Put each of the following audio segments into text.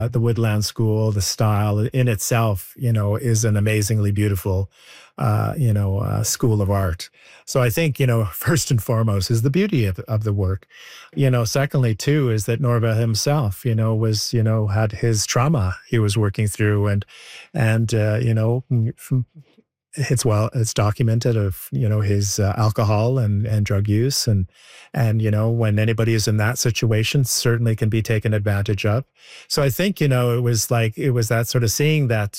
The Woodland School, the style in itself, is an amazingly beautiful, school of art. So I think, first and foremost is the beauty of the work. Secondly, too, is that Norvell himself, had his trauma he was working through and it's documented of his alcohol and drug use and when anybody is in that situation certainly can be taken advantage of. So I think it was that sort of seeing that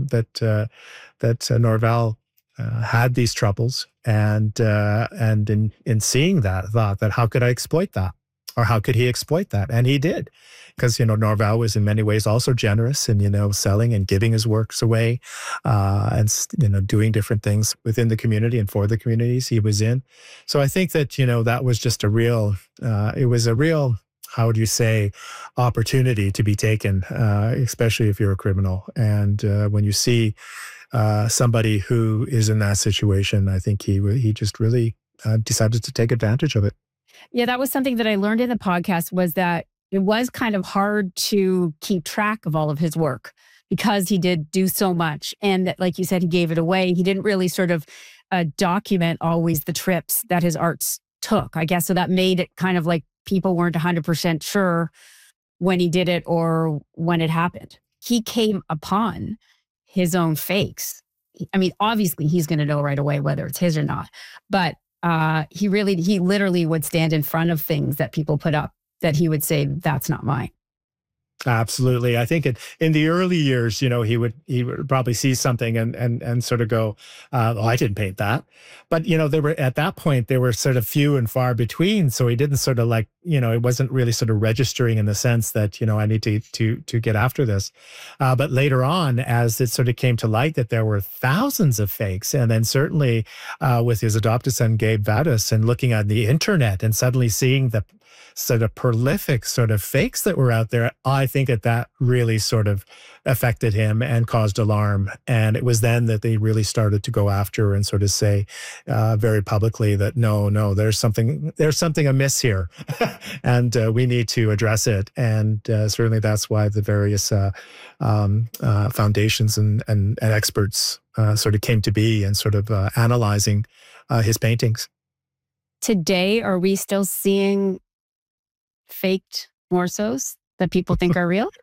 that Norvell had these troubles and in seeing that thought that how could I exploit that, or how could he exploit that, and he did. Because, Norvell was in many ways also generous in, selling and giving his works away and, doing different things within the community and for the communities he was in. So I think that, that was just it was a real, how would you say, opportunity to be taken, especially if you're a criminal. And when you see somebody who is in that situation, I think he just really decided to take advantage of it. Yeah, that was something that I learned in the podcast, was that it was kind of hard to keep track of all of his work because he did do so much. And that, like you said, he gave it away. He didn't really sort of document always the trips that his arts took, I guess. So that made it kind of like people weren't 100% sure when he did it or when it happened. He came upon his own fakes. I mean, obviously he's going to know right away whether it's his or not, but he literally would stand in front of things that people put up that he would say, that's not mine. Absolutely. I think in the early years, he would probably see something and sort of go, I didn't paint that. But, they were at that point, they were sort of few and far between. So he didn't sort of it wasn't really sort of registering in the sense that, I need to get after this. But later on, as it sort of came to light that there were thousands of fakes, and then certainly with his adopted son, Gabe Vadas, and looking at the internet and suddenly seeing the sort of prolific sort of fakes that were out there, I think that really sort of affected him and caused alarm. And it was then that they really started to go after and sort of say very publicly that no, there's something amiss here, and we need to address it. And certainly that's why the various foundations and experts sort of came to be and sort of analyzing his paintings. Today, are we still seeing faked morsos that people think are real?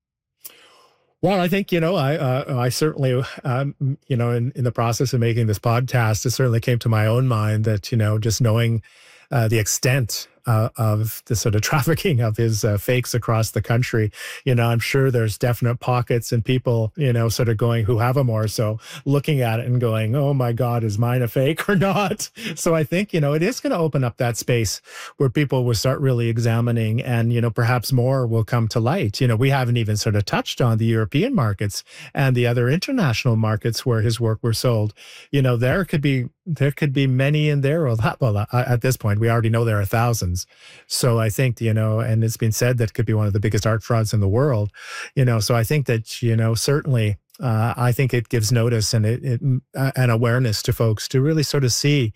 Well, I think, I certainly, in the process of making this podcast, it certainly came to my own mind that, just knowing the extent of the sort of trafficking of his fakes across the country, I'm sure there's definite pockets and people, sort of going who have a Morso, looking at it and going, oh my God, is mine a fake or not? So I think, it is going to open up that space where people will start really examining and, perhaps more will come to light. We haven't even sort of touched on the European markets and the other international markets where his work were sold. There could be many in there. Well, at this point, we already know there are thousands. So I think, and it's been said that it could be one of the biggest art frauds in the world, so I think that, certainly, I think it gives notice and an awareness to folks to really sort of see,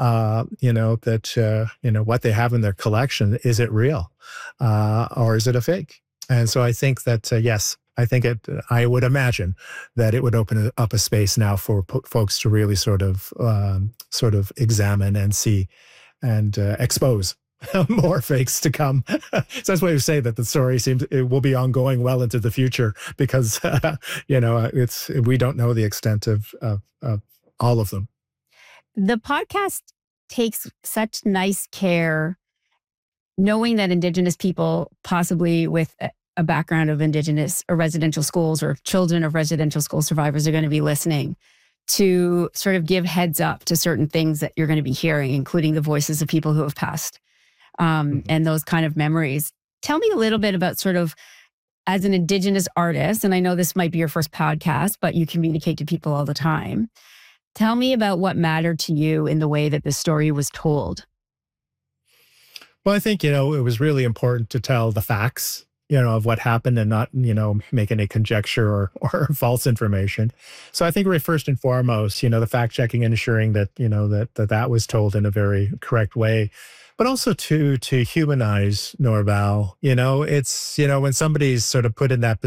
that, what they have in their collection, is it real or is it a fake? And so I think that, yes, I would imagine that it would open up a space now for folks to really sort of examine and see and expose more fakes to come. So that's why you say that the story it will be ongoing well into the future because, we don't know the extent of all of them. The podcast takes such nice care knowing that Indigenous people, possibly with a background of Indigenous or residential schools or children of residential school survivors, are going to be listening, to sort of give heads up to certain things that you're going to be hearing, including the voices of people who have passed and those kind of memories. Tell me a little bit about sort of, as an Indigenous artist, and I know this might be your first podcast, but you communicate to people all the time. Tell me about what mattered to you in the way that the story was told. Well, I think, it was really important to tell the facts, of what happened and not, make any conjecture or false information. So I think first and foremost, the fact checking and ensuring that, that was told in a very correct way. but also to humanize Norval. You know, it's, you know, when somebody's sort of put in that